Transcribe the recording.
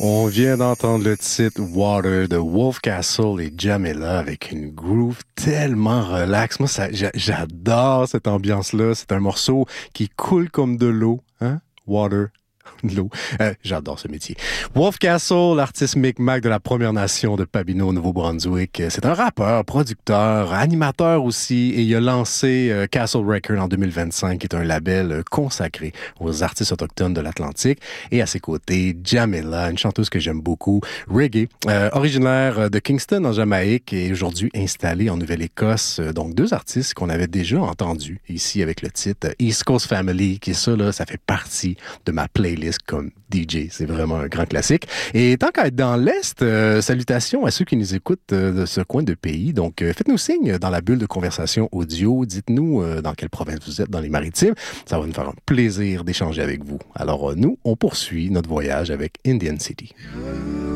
On vient d'entendre le titre Water de Wolf Castle et Jamila avec une groove tellement relax. Moi, j'adore cette ambiance-là. C'est un morceau qui coule comme de l'eau, hein? Water. L'eau. J'adore ce métier. Wolf Castle, l'artiste Micmac de la Première Nation de Pabineau, au Nouveau-Brunswick. C'est un rappeur, producteur, animateur aussi, et il a lancé Castle Record en 2025, qui est un label consacré aux artistes autochtones de l'Atlantique. Et à ses côtés, Jamila, une chanteuse que j'aime beaucoup, reggae, originaire de Kingston en Jamaïque et aujourd'hui installée en Nouvelle-Écosse. Donc deux artistes qu'on avait déjà entendus ici avec le titre East Coast Family, qui est ça, là, ça fait partie de ma playlist comme DJ. C'est vraiment un grand classique. Et tant qu'à être dans l'Est, salutations à ceux qui nous écoutent de ce coin de pays. Donc, faites-nous signe dans la bulle de conversation audio. Dites-nous dans quelle province vous êtes dans les Maritimes. Ça va nous faire un plaisir d'échanger avec vous. Alors, nous, on poursuit notre voyage avec Indian City.